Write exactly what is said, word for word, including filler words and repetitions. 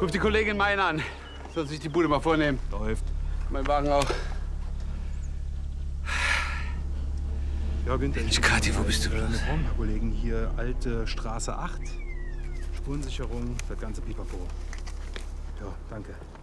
Ruf die Kollegin Mein an. Soll sich die Bude mal vornehmen. Läuft. Mein Wagen auch. Ja, Günther. Mensch, Kathi, wo bist du bloß? Meine Kollegen hier, alte Straße acht. Spurensicherung, das ganze Pipapo. Ja, danke.